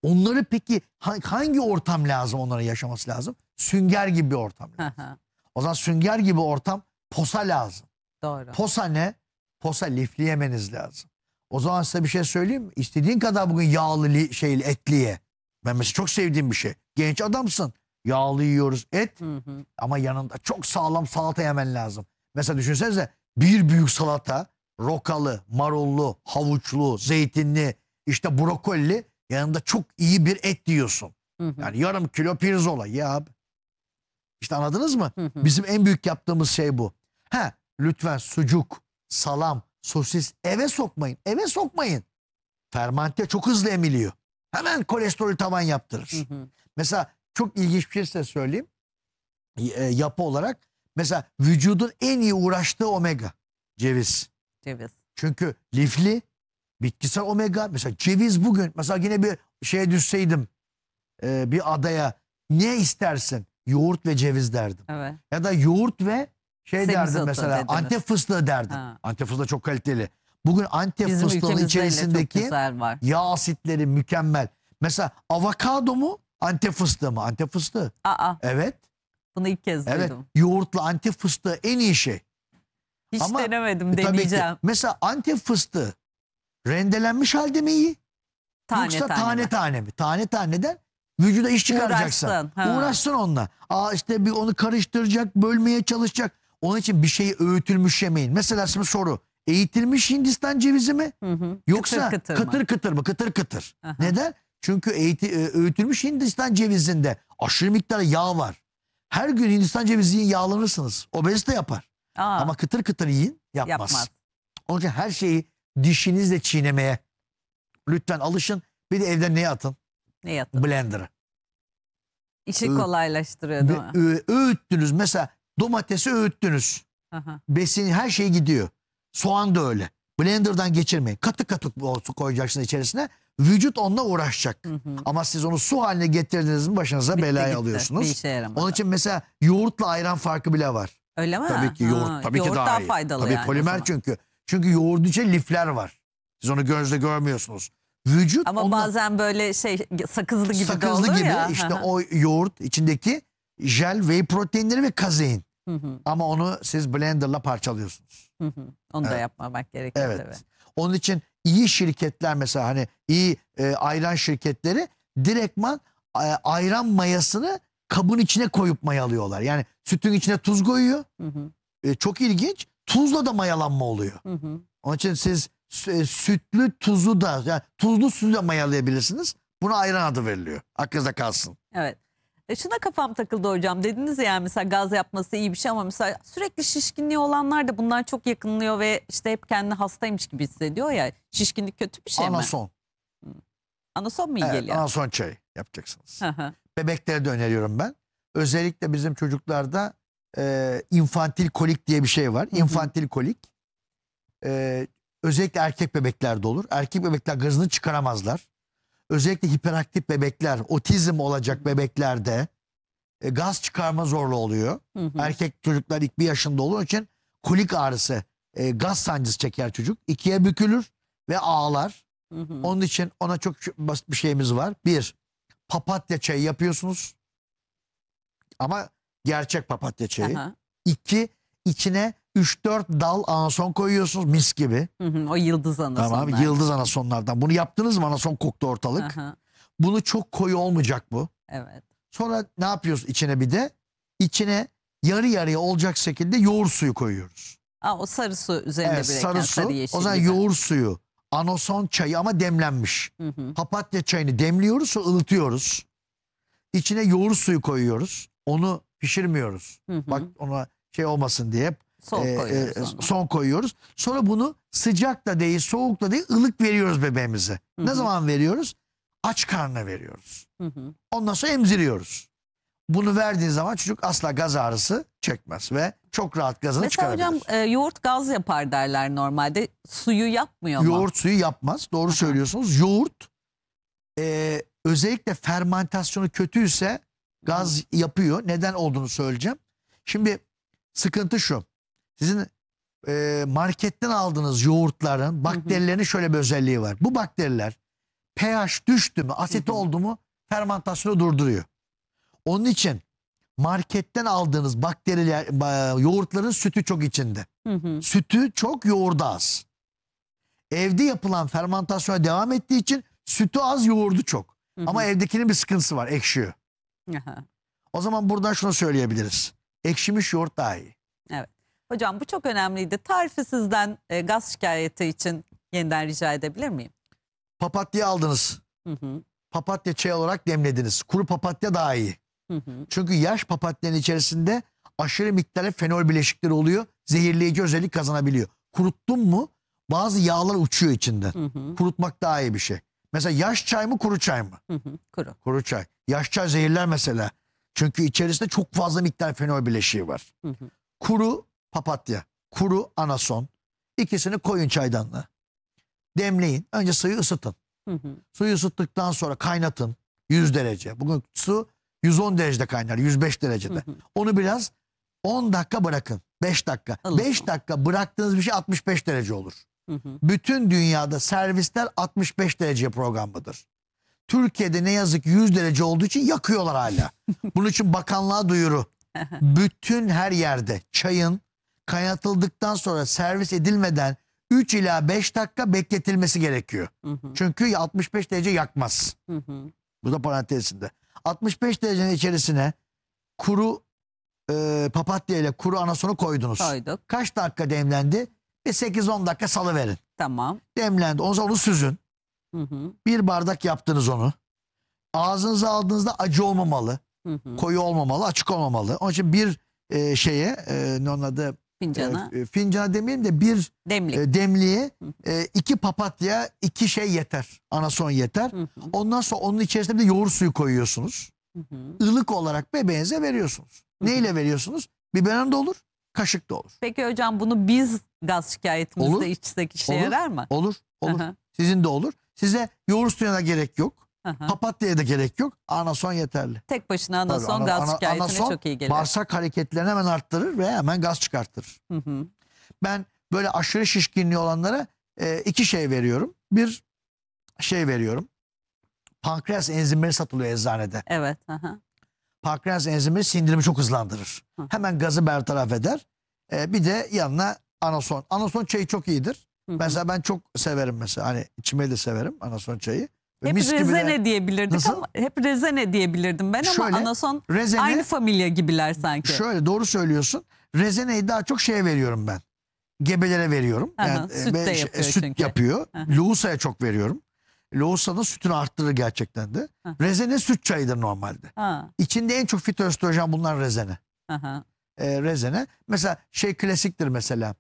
Onları peki hangi ortam lazım onların yaşaması lazım? Sünger gibi bir ortam lazım. O zaman sünger gibi ortam posa lazım. Doğru. Posa ne? Posa lifli yemeniz lazım. O zaman size bir şey söyleyeyim mi? İstediğin kadar bugün yağlı etli ye. Ben mesela çok sevdiğim bir şey. Genç adamsın. Yağlı yiyoruz et. Ama yanında çok sağlam salata yemen lazım. Mesela düşünsenize bir büyük salata, rokalı, marullu, havuçlu, zeytinli, işte brokoli, yanında çok iyi bir et yiyorsun. Yani yarım kilo pirzola ye abi. İşte anladınız mı? Bizim en büyük yaptığımız şey bu. Lütfen sucuk, salam, sosis eve sokmayın. Eve sokmayın. Fermante çok hızlı emiliyor. Hemen kolesterol tavan yaptırır. Mesela çok ilginç bir şey size söyleyeyim. Yapı olarak. Mesela vücudun en iyi uğraştığı omega. Ceviz. Ceviz. Çünkü lifli, bitkisel omega. Mesela ceviz bugün. Mesela yine bir şeye düşseydim. Bir adaya. Ne istersin? Yoğurt ve ceviz derdim. Evet. Ya da yoğurt ve Semizotu derdim mesela. dediniz. Antep fıstığı derdim. Antep fıstığı çok kaliteli. Bugün Antep fıstığının içerisindeki yağ asitleri mükemmel. Mesela avokado mu? Antep fıstığı mı? Antep fıstığı. Evet. Bunu ilk kez duydum. Yoğurtlu Antep fıstığı en iyi şey. Hiç denemedim, deneyeceğim. Mesela Antep fıstığı rendelenmiş halde mi iyi? Yoksa tane tane mi? Tane taneden vücuda iş çıkaracaksın. Uğraşsın onunla. İşte bir onu karıştıracak, bölmeye çalışacak. Onun için bir şeyi öğütülmüş yemeyin. Mesela şimdi soru. Eğitilmiş Hindistan cevizi mi? Yoksa kıtır kıtır mı? Kıtır kıtır. Neden? Çünkü öğütülmüş Hindistan cevizinde aşırı miktarda yağ var. Her gün Hindistan cevizi yiyin, yağlanırsınız. Obezite yapar. Ama kıtır kıtır yiyin, yapmaz. Onun için her şeyi dişinizle çiğnemeye lütfen alışın. Bir de evden neye atın? Ne atın? Blender'a. İşi kolaylaştırıyor değil mi? Öğüttünüz. Mesela domatesi öğüttünüz. Besin, her şey gidiyor. Soğan da öyle. Blender'dan geçirmeyin. Katı katı koyacaksınız içerisine. Vücut onunla uğraşacak. Ama siz onu su haline getirdiniz mi başınıza belayı alıyorsunuz. Onun için mesela yoğurtla ayran farkı bile var. Öyle mi? Tabii ki yoğurt tabii ki daha iyi. Faydalı tabii yani polimer çünkü. Çünkü yoğurdun içinde lifler var. Siz onu gözle görmüyorsunuz. Vücut ama bazen böyle sakızlı gibi de olur ya. İşte o yoğurt içindeki jel, whey proteinleri ve kazein. Ama onu siz blenderla parçalıyorsunuz. Onu da yapmamak gerekiyor tabii. Onun için iyi şirketler mesela hani iyi ayran şirketleri direktman ayran mayasını kabın içine koyup mayalıyorlar. Yani sütün içine tuz koyuyor. Çok ilginç. Tuzla da mayalanma oluyor. Onun için siz sütlü tuzu da yani tuzlu suyu da mayalayabilirsiniz. Buna ayran adı veriliyor. Aklınızda kalsın. Evet. Şuna kafam takıldı hocam. Dediniz ya, yani mesela gaz yapması iyi bir şey ama mesela sürekli şişkinliği olanlar da bundan çok yakınlıyor ve işte hep kendini hastaymış gibi hissediyor ya. Şişkinlik kötü bir şey mi? Anason. Anason mu iyi geliyor? Anason çayı yapacaksınız. Bebeklere de öneriyorum ben. Özellikle bizim çocuklarda infantil kolik diye bir şey var. İnfantil kolik. Özellikle erkek bebeklerde olur. Erkek bebekler gazını çıkaramazlar. Özellikle hiperaktif bebekler, otizm olacak bebeklerde gaz çıkarma zorluğu oluyor. Erkek çocuklar ilk 1 yaşında olduğu için kolik ağrısı, gaz sancısı çeker çocuk. 2'ye bükülür ve ağlar. Onun için ona çok basit bir şeyimiz var. 1, papatya çayı yapıyorsunuz. Ama gerçek papatya çayı. 2, içine 3-4 dal anason koyuyorsunuz mis gibi. O yıldız anasonlar. Tamam, yıldız anasonlardan. Bunu yaptınız mı? Anason koktu ortalık. Bunu çok koyu olmayacak bu. Evet. Sonra ne yapıyoruz içine bir de? İçine yarı yarıya olacak şekilde yoğurt suyu koyuyoruz. O sarı su üzerinde bireken sarı su. yeşil O zaman gibi. yoğurt suyu, anason çayı ama demlenmiş. Papatya çayını demliyoruz, sonra ılıtıyoruz. İçine yoğurt suyu koyuyoruz. Onu pişirmiyoruz. Bak ona şey olmasın diye. Son koyuyoruz. Sonra bunu sıcak da değil, soğuk da değil, ılık veriyoruz bebeğimize. Ne zaman veriyoruz? Aç karnına veriyoruz. Ondan sonra emziriyoruz. Bunu verdiğin zaman çocuk asla gaz ağrısı çekmez ve çok rahat gazını çıkarabilir. Mesela hocam yoğurt gaz yapar derler normalde. Suyu yapmıyor mu? Yoğurt suyu yapmaz. Doğru söylüyorsunuz. Yoğurt özellikle fermentasyonu kötüyse gaz yapıyor. Neden olduğunu söyleyeceğim. Şimdi sıkıntı şu. Sizin marketten aldığınız yoğurtların bakterilerinin şöyle bir özelliği var. Bu bakteriler pH düştü mü, asit oldu mu fermentasyonu durduruyor. Onun için marketten aldığınız bakteriler, yoğurtların sütü çok içinde. Sütü çok, yoğurdu az. Evde yapılan fermentasyona devam ettiği için sütü az, yoğurdu çok. Ama evdekinin bir sıkıntısı var, ekşiyor. O zaman buradan şunu söyleyebiliriz. Ekşimiş yoğurt daha iyi. Evet. Hocam bu çok önemliydi. Tarifi sizden gaz şikayeti için yeniden rica edebilir miyim? Papatya aldınız. Papatya çay olarak demlediniz. Kuru papatya daha iyi. Çünkü yaş papatyanın içerisinde aşırı miktarda fenol bileşikleri oluyor. Zehirleyici özellik kazanabiliyor. Kuruttun mu bazı yağlar uçuyor içinden. Kurutmak daha iyi bir şey. Mesela yaş çay mı, kuru çay mı? Kuru. Kuru çay. Yaş çay zehirler mesela. Çünkü içerisinde çok fazla miktar fenol bileşiği var. Kuru papatya, kuru anason. İkisini koyun çaydanlığa. Demleyin. Önce suyu ısıtın. Suyu ısıttıktan sonra kaynatın. 100 derece. Bugün su 110 derecede kaynar. 105 derecede. Onu biraz 10 dakika bırakın. 5 dakika. Ilısı. 5 dakika bıraktığınız bir şey 65 derece olur. Bütün dünyada servisler 65 derece programlıdır. Türkiye'de ne yazık ki 100 derece olduğu için yakıyorlar hala. Bunun için bakanlığa duyuru. Bütün her yerde çayın kaynatıldıktan sonra servis edilmeden 3 ila 5 dakika bekletilmesi gerekiyor. Çünkü 65 derece yakmaz. Bu da parantezinde. 65 derecenin içerisine kuru papatya ile kuru anasonu koydunuz. Koyduk. Kaç dakika demlendi? 8-10 dakika salıverin. Tamam. Demlendi. O zaman onu süzün. Bir bardak yaptınız onu. Ağzınıza aldığınızda acı olmamalı. Koyu olmamalı, açık olmamalı. Onun için bir ne onun adı? Fincana. Fincana demeyelim de bir Demlik. demliğe 2 papatya, 2 şey yeter. Anason yeter. Ondan sonra onun içerisine bir de yoğurt suyu koyuyorsunuz. Ilık olarak bebeğinize veriyorsunuz. Ne ile veriyorsunuz? Biberon da olur, kaşık da olur. Peki hocam bunu biz gaz şikayetimizde Olur. içsek işe Olur. yarar mı? Olur, olur. Aha. Sizin de olur. Size yoğurt suyuna da gerek yok. Aha. Papatya'ya da gerek yok. Anason yeterli. Tek başına anason Tabii, gaz şikayetine anason çok iyi gelir. bağırsak hareketlerini hemen arttırır ve hemen gaz çıkartır. Ben böyle aşırı şişkinliği olanlara 2 şey veriyorum. Bir şey veriyorum. Pankreas enzimleri satılıyor eczanede. Evet. Aha. Pankreas enzimleri sindirimi çok hızlandırır. Hemen gazı bertaraf eder. Bir de yanına anason. Anason çayı çok iyidir. Mesela ben çok severim mesela. Hani içmeyi de severim anason çayı. Ve Hep mis gibi de- rezene diyebilirdik Nasıl? ama hep rezene diyebilirdim ben Şöyle, ama anason rezene- aynı familya gibiler sanki. Şöyle doğru söylüyorsun. Rezeneyi daha çok şeye veriyorum ben. Gebelere veriyorum. Aha, süt de yapıyor süt çünkü. yapıyor. Aha. Loğusaya çok veriyorum. Loğusanın sütünü arttırır gerçekten de. Aha. Rezene süt çayıdır normalde. Ha. İçinde en çok fitoöstrojen bunlar rezene. Aha. Rezene. Mesela şey klasiktir mesela.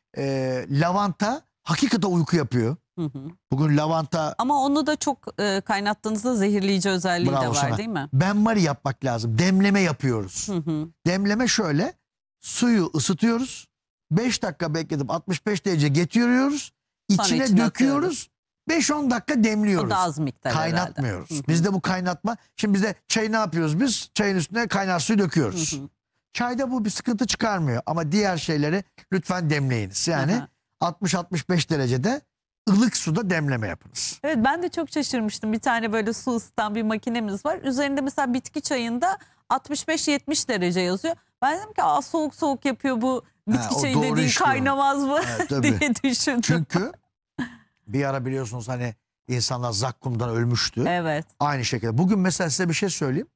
Lavanta hakikaten uyku yapıyor. Bugün lavanta Ama onu da çok kaynattığınızda zehirleyici özelliği de bravo var sana. değil mi? benmari yapmak lazım. Demleme yapıyoruz. Demleme şöyle. Suyu ısıtıyoruz. 5 dakika bekletip 65 derece getiriyoruz. Sonra İçine içine döküyoruz. 5-10 dakika demliyoruz. O da az miktar Kaynatmıyoruz. herhalde. Bizde bu kaynatma. Şimdi bizde çayı ne yapıyoruz biz? Çayın üstüne kaynar suyu döküyoruz. Çayda bu bir sıkıntı çıkarmıyor. Ama diğer şeyleri lütfen demleyiniz. Yani Aha. 60-65 derecede ılık suda demleme yapınız. Evet, ben de çok şaşırmıştım. Bir tane böyle su ısıtan bir makinemiz var. Üzerinde mesela bitki çayında 65-70 derece yazıyor. Ben dedim ki soğuk soğuk yapıyor bu bitki o çayı doğru dediğin, işliyor. kaynamaz mı Evet, tabii. diye düşündüm. Çünkü bir ara biliyorsunuz hani insanlar zakkumdan ölmüştü. Evet. Aynı şekilde. Bugün mesela size bir şey söyleyeyim.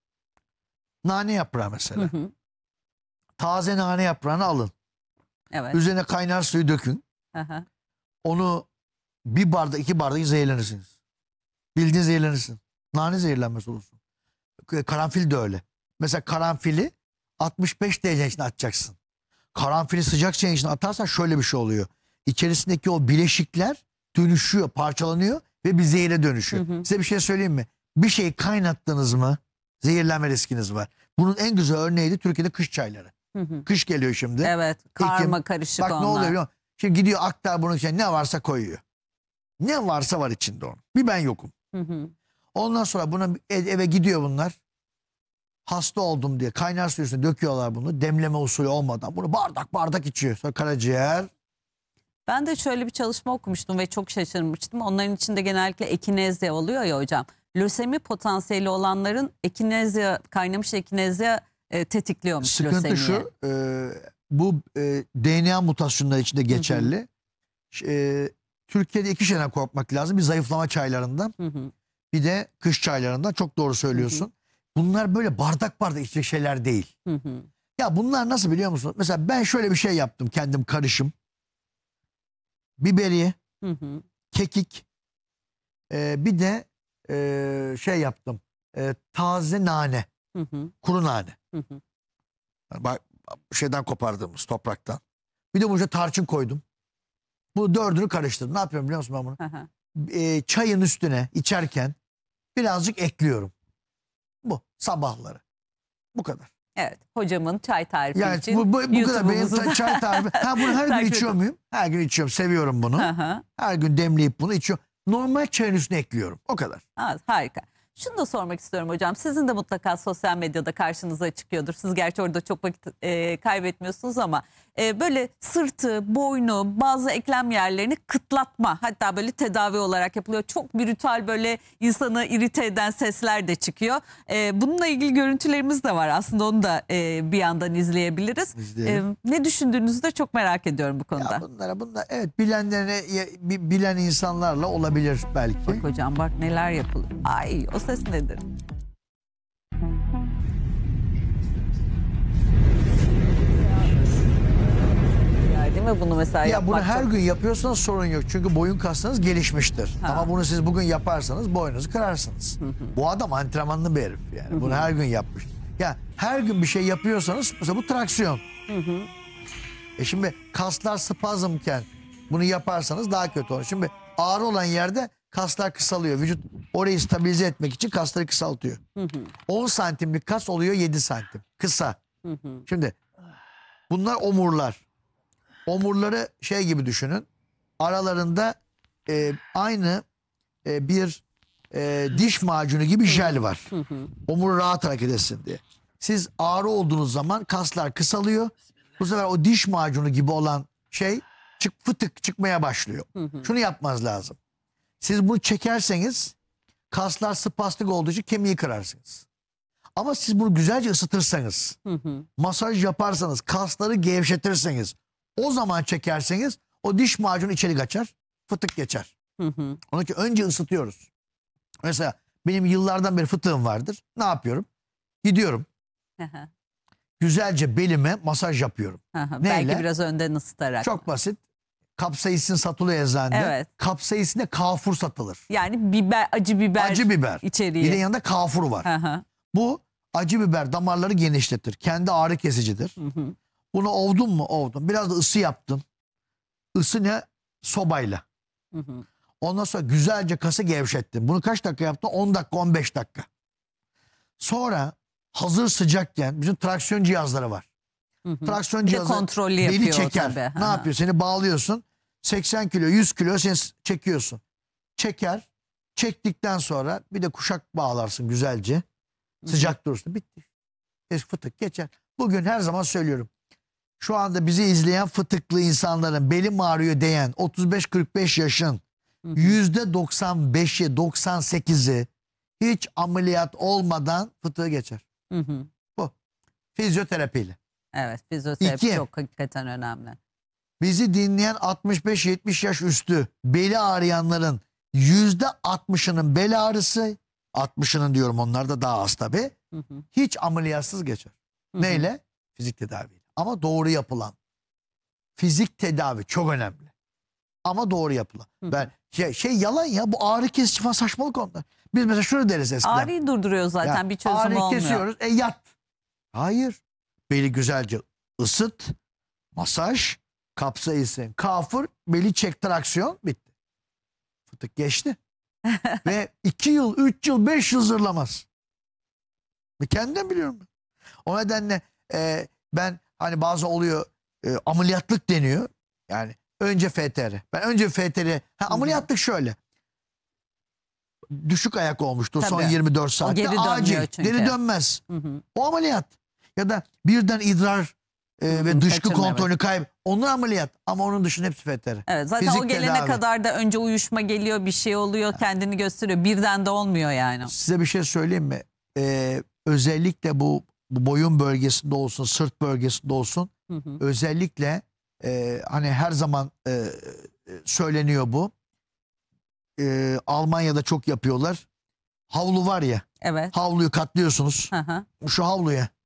Nane yaprağı mesela. Taze nane yaprağını alın. Evet. Üzerine kaynar suyu dökün. Aha. Onu 1 bardak 2 bardak zehirlenirsiniz. Bildiğin zehirlenirsin. Nane zehirlenmesi olursun. Karanfil de öyle. Mesela karanfili 65 derece içine atacaksın. Karanfili sıcak çayın içine atarsan şöyle bir şey oluyor. İçerisindeki o bileşikler dönüşüyor, parçalanıyor ve bir zehire dönüşüyor. Size bir şey söyleyeyim mi? Bir şeyi kaynattınız mı zehirlenme riskiniz var. Bunun en güzel örneği de Türkiye'de kış çayları. Kış geliyor şimdi. Evet. Karma karışık Bak onlar. ne oluyor biliyor musun? Şimdi gidiyor aktar bunun içine ne varsa koyuyor. Ne varsa var içinde onun. Bir ben yokum. Ondan sonra buna eve gidiyor bunlar. Hasta oldum diye kaynar su üstüne döküyorlar bunu. Demleme usulü olmadan. Bunu bardak bardak içiyor. Sonra karaciğer Ben de şöyle bir çalışma okumuştum ve çok şaşırmıştım. Onların içinde genellikle ekinezya oluyor ya hocam. Lösemi potansiyeli olanların ekinezya, kaynamış ekinezya tetikliyormuş Sıkıntı lösemiyi. şu, bu DNA mutasyonları içinde geçerli. Türkiye'de iki şeyden korkmak lazım. Bir zayıflama çaylarından, Hı hı. bir de kış çaylarından. Çok doğru söylüyorsun. Bunlar böyle bardak bardak içecek şeyler değil. Hı hı. Ya bunlar nasıl biliyor musun? Mesela ben şöyle bir şey yaptım kendim, karışım. Biberiye, Hı hı. kekik, bir de şey yaptım. Taze nane, Hı hı. kuru nane. Hı hı. Yani bak, şeyden kopardığımız topraktan. Bir de buraya tarçın koydum. Bu dördünü karıştırdım. Ne yapıyorum biliyor musun ben bunu? Hı hı. Çayın üstüne içerken birazcık ekliyorum. Bu sabahları. Bu kadar. Evet, hocamın çay tarifi Yani için bu kadar benim YouTube'umuzu da çay tarifi. Ha, bunu her gün takip içiyor edin. muyum? Her gün içiyorum. Seviyorum bunu. Hı hı. Her gün demleyip bunu içiyorum. Normal çayın üstüne ekliyorum. O kadar. Evet, harika. Şunu da sormak istiyorum hocam. Sizin de mutlaka sosyal medyada karşınıza çıkıyordur. Siz gerçi orada çok vakit kaybetmiyorsunuz ama böyle sırtı, boynu, bazı eklem yerlerini kıtlatma, hatta böyle tedavi olarak yapılıyor. Çok brutal, böyle insanı irite eden sesler de çıkıyor. Bununla ilgili görüntülerimiz de var. Aslında onu da bir yandan izleyebiliriz. İzleyelim. Ne düşündüğünüzü de çok merak ediyorum bu konuda. Ya bunlar evet, bilen insanlarla olabilir belki. Bak hocam, bak neler yapılıyor. Ay, o ses nedir? Ya, değil mi bunu mesela Ya bunu yapmak her çok- gün yapıyorsanız sorun yok. Çünkü boyun kaslarınız gelişmiştir. Ha. Ama bunu siz bugün yaparsanız boynunuzu kırarsınız. Bu adam antrenmanlı bir herif yani. Bunu her gün yapmış. Ya her gün bir şey yapıyorsanız mesela bu traksiyon. Şimdi kaslar spazmken bunu yaparsanız daha kötü olur. Şimdi ağrı olan yerde kaslar kısalıyor. Vücut orayı stabilize etmek için kasları kısaltıyor. 10 santimlik kas oluyor 7 santim. Kısa. Şimdi bunlar omurlar. Omurları şey gibi düşünün. Aralarında aynı bir diş macunu gibi jel var. Omur rahat hareket etsin diye. Siz ağrı olduğunuz zaman kaslar kısalıyor. Bu sefer o diş macunu gibi olan şey fıtık çıkmaya başlıyor. Şunu yapmanız lazım. Siz bunu çekerseniz kaslar spastik olduğu için kemiği kırarsınız. Ama siz bunu güzelce ısıtırsanız, masaj yaparsanız, kasları gevşetirseniz, o zaman çekerseniz o diş macunu içeri kaçar, fıtık geçer. Onun için önce ısıtıyoruz. Mesela benim yıllardan beri fıtığım vardır. Ne yapıyorum? Gidiyorum. Güzelce belime masaj yapıyorum. Belki Neyle? biraz önden ısıtarak. Çok basit. Kapsaisin satılıyor eczanede. Evet. Kapsaisinde kafur satılır. Yani biber, acı biber. Acı biber. içeriği. Bir de yanında kafur var. Hı hı. Bu acı biber damarları genişletir. Kendi ağrı kesicidir. Bunu ovdun mu? Ovdun. Biraz da ısı yaptın. Isı ne? Sobayla. Ondan sonra güzelce kası gevşettin. Bunu kaç dakika yaptın? 10 dakika, 15 dakika. Sonra hazır sıcakken bizim traksiyon cihazları var. Traksiyon Bir de cihazı kontrollü beli yapıyor çeker. tabii. Ne yapıyor? Seni bağlıyorsun. 80 kilo, 100 kilo seni çekiyorsun. Çeker. Çektikten sonra bir de kuşak bağlarsın güzelce. Sıcak durursun. Bitti. Fıtık geçer. Bugün her zaman söylüyorum. Şu anda bizi izleyen fıtıklı insanların belim ağrıyor diyen 35-45 yaşın %95'i 98'i hiç ameliyat olmadan fıtığı geçer. Bu. Fizyoterapiyle. Evet, fizyoterapi İki. çok hakikaten önemli. Bizi dinleyen 65-70 yaş üstü beli ağrıyanların %60'ının bel ağrısı, 60'ının diyorum, onlar da daha az tabii, hiç ameliyatsız geçer. Neyle? Fizik tedaviyle. Ama doğru yapılan. Fizik tedavi çok önemli. Ama doğru yapılan. Ben şey yalan ya, bu ağrı kesici falan saçmalık onlar. Biz mesela şunu deriz eskiden. Ağrıyı durduruyor zaten, Ya, bir çözüm ağrıyı olmuyor. kesiyoruz, yat. Hayır. Beli güzelce ısıt, masaj, kapsaisin, kafur, beli çek, traksiyon, bitti. Fıtık geçti. Ve 2 yıl, 3 yıl, 5 yıl zırlamaz. Kendimden biliyorum ben. O nedenle ben hani bazı oluyor, ameliyatlık deniyor. Yani önce FTR. Ben önce FTR. Ameliyatlık şöyle. Düşük ayak olmuştur son Tabii. 24 saatte. geri dönmüyor Acil. çünkü. Geri dönmez. O ameliyat. Ya da birden idrar ve dışkı kaçırma, kontrolünü Onun ameliyat ama onun dışında hepsi FTR. Evet, zaten Fizik o gelene tedavi. kadar da önce uyuşma geliyor, bir şey oluyor, kendini gösteriyor. Birden de olmuyor yani. Size bir şey söyleyeyim mi? Özellikle bu boyun bölgesinde olsun, sırt bölgesinde olsun. Özellikle hani her zaman söyleniyor bu. Almanya'da çok yapıyorlar. Havlu var ya. Evet. Havluyu katlıyorsunuz. Hı hı. Şu havluya